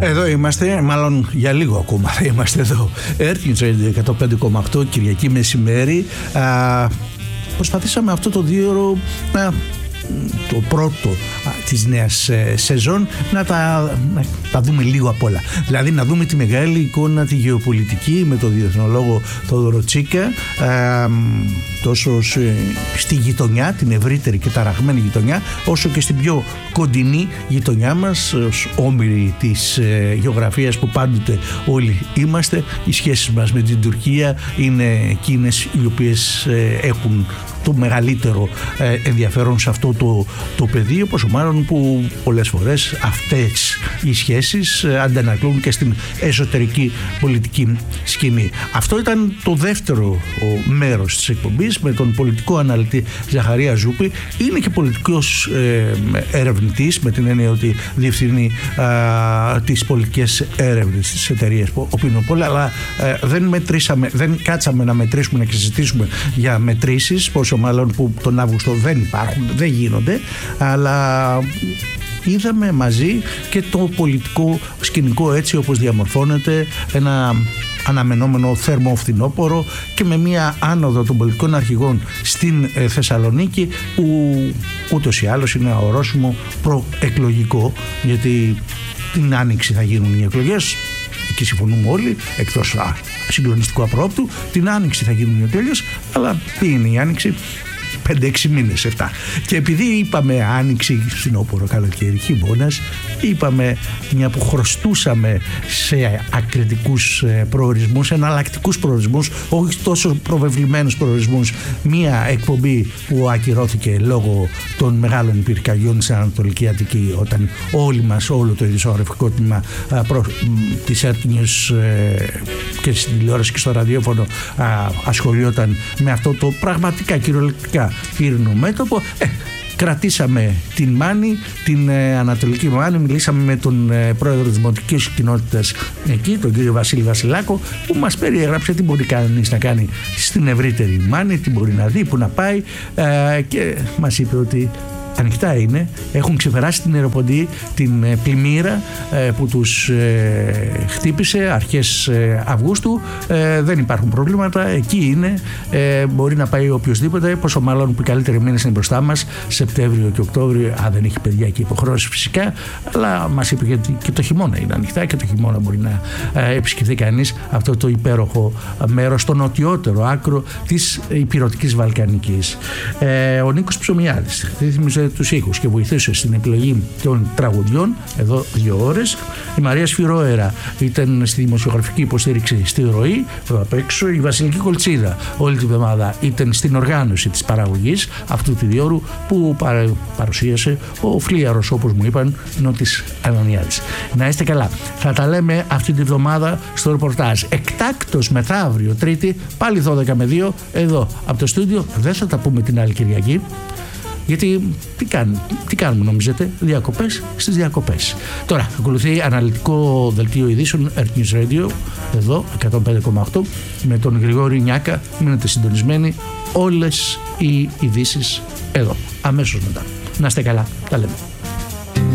Εδώ είμαστε, μάλλον για λίγο ακόμα θα είμαστε εδώ. Earth Radio 105,8 Κυριακή μεσημέρι. Προσπαθήσαμε αυτό το 2ωρο το πρώτο της νέας σεζόν να τα δούμε λίγο απ' όλα. Δηλαδή να δούμε τη μεγάλη εικόνα, τη γεωπολιτική με τον διεθνολόγο Θόδωρο Τσίκα, τόσο στη γειτονιά, την ευρύτερη και ταραγμένη γειτονιά, όσο και στην πιο κοντινή γειτονιά μας, ως όμοιροι της γεωγραφίας που πάντοτε όλοι είμαστε. Οι σχέσεις μας με την Τουρκία είναι εκείνες οι οποίες έχουν το μεγαλύτερο ενδιαφέρον σε αυτό το πεδίο, πόσο μάλλον που πολλές φορές αυτές οι σχέσεις αντανακλούν και στην εσωτερική πολιτική σκηνή. Αυτό ήταν το δεύτερο μέρος της εκπομπής με τον πολιτικό αναλυτή Ζαχαρία Ζούπη. Είναι και πολιτικός ερευνητής, με την έννοια ότι διευθύνει τις πολιτικές έρευνες της εταιρείας Opinionpoll, αλλά δεν κάτσαμε να μετρήσουμε, να συζητήσουμε για μετρήσεις, πόσο μάλλον που τον Αύγουστο δεν υπάρχουν, δεν γίνονται, αλλά είδαμε μαζί και το πολιτικό σκηνικό έτσι όπως διαμορφώνεται, ένα αναμενόμενο θέρμο φθινόπωρο και με μια άνοδο των πολιτικών αρχηγών στην Θεσσαλονίκη, που ούτως ή άλλως είναι ορόσημο προεκλογικό, γιατί την Άνοιξη θα γίνουν οι εκλογές. Εκεί συμφωνούμε όλοι, εκτός συγκλονιστικού απρόπτου. Την Άνοιξη θα γίνουν οι εκλογές, αλλά τι είναι η Άνοιξη? 5-6 μήνες, 7. Και επειδή είπαμε Άνοιξη, φθινόπωρο, καλοκαίρι, χειμώνας, είπαμε, μια που χρωστούσαμε σε ακριτικούς προορισμούς, εναλλακτικούς προορισμούς, όχι τόσο προβεβλημένους προορισμούς, μια εκπομπή που ακυρώθηκε λόγω των μεγάλων πυρκαγιών στην Ανατολική Αττική, όταν όλοι μας, όλο το ειδησιογραφικό τμήμα της Earth News και στην τηλεόραση και στο ραδιόφωνο ασχολιόταν με αυτό το πραγματικά κυριολεκτικά πύρινο μέτωπο. Κρατήσαμε την Μάνη, την Ανατολική Μάνη, μιλήσαμε με τον πρόεδρο της Δημοτικής Κοινότητας εκεί, τον κύριο Βασίλη Βασιλάκο, που μας περιέγραψε τι μπορεί κανείς να κάνει στην ευρύτερη Μάνη, τι μπορεί να δει, που να πάει, και μας είπε ότι ανοιχτά είναι, έχουν ξεπεράσει την αεροποντή, την πλημμύρα που τους χτύπησε αρχές Αυγούστου, δεν υπάρχουν προβλήματα, εκεί είναι, μπορεί να πάει οποιοσδήποτε, πόσο μάλλον που οι καλύτεροι μήνες είναι μπροστά μας, Σεπτέμβριο και Οκτώβριο, αν δεν έχει παιδιά και υποχρεώσεις φυσικά, αλλά μας είπε και το χειμώνα είναι ανοιχτά και το χειμώνα μπορεί να επισκεφθεί κανείς αυτό το υπέροχο μέρος, στο νοτιότερο άκρο της Ηπειρωτικής Βαλκανικής. Ο Νίκος Ψωμιάδης ρύθμιζε τους ήχους και βοηθούσε στην επιλογή των τραγουδιών εδώ 2 ώρες. Η Μαρία Σφυρόερα ήταν στη δημοσιογραφική υποστήριξη στη ροή εδώ απ' έξω. Η Βασιλική Κολτσίδα όλη την εβδομάδα ήταν στην οργάνωση της παραγωγής αυτού του 2ωρου που παρουσίασε ο φλίαρος, όπως μου είπαν, Νότης Ανανιάδης. Να είστε καλά. Θα τα λέμε αυτή τη βδομάδα στο ρεπορτάζ. Εκτάκτος μεθαύριο Τρίτη, πάλι 12 με 2 εδώ από το στούντιο. Δεν θα τα πούμε την άλλη Κυριακή, γιατί τι κάνουμε νομίζετε? Διακοπές στις διακοπές. Τώρα ακολουθεί αναλυτικό δελτίο ειδήσεων Earth News Radio εδώ 105,8 με τον Γρηγόρη Νιάκα. Μείνετε συντονισμένοι, όλες οι ειδήσεις εδώ αμέσως μετά. Να είστε καλά, τα λέμε.